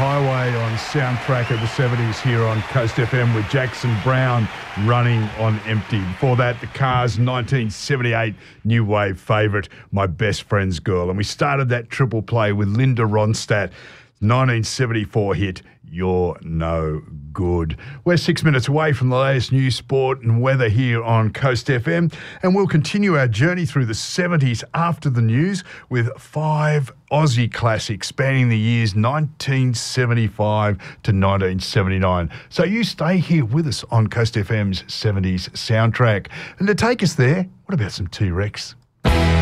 Highway on Soundtrack of the 70s here on Coast FM with Jackson Browne, Running on Empty. Before that, the Cars' 1978 new wave favourite, My Best Friend's Girl. And we started that triple play with Linda Ronstadt, 1974 hit, You're No Good. We're 6 minutes away from the latest news, sport and weather here on Coast FM, and we'll continue our journey through the 70s after the news with 5 Aussie classics spanning the years 1975 to 1979. So you stay here with us on Coast FM's 70s soundtrack. And to take us there, what about some T-Rex?